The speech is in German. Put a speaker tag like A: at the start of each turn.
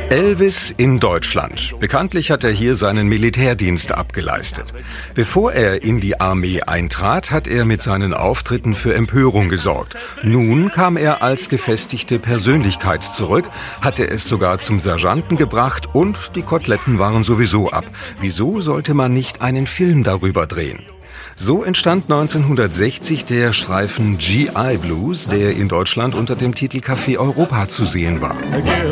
A: Elvis in Deutschland. Bekanntlich hat er hier seinen Militärdienst abgeleistet. Bevor er in die Armee eintrat, hat er mit seinen Auftritten für Empörung gesorgt. Nun kam er als gefestigte Persönlichkeit zurück, hatte es sogar zum Sergeanten gebracht und die Koteletten waren sowieso ab. Wieso sollte man nicht einen Film darüber drehen? So entstand 1960 der Streifen GI Blues, der in Deutschland unter dem Titel Café Europa zu sehen war.